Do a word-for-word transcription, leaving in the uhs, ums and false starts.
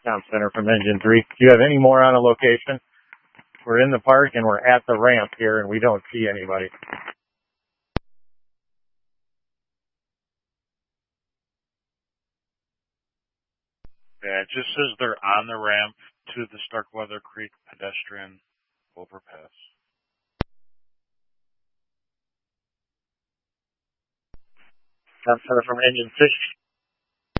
Tom Center from Engine three. Do you have any more on a location? We're in the park and we're at the ramp here and we don't see anybody. Yeah, it just says they're on the ramp to the Starkweather Creek pedestrian overpass. Tom Center from Engine six.